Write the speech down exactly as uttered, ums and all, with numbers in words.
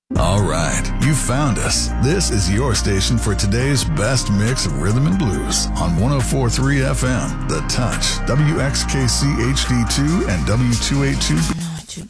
All right, you found us. This is your station for today's best mix of rhythm and blues on one oh four point three F M, The Touch, W X K C H D two and W two eighty-two.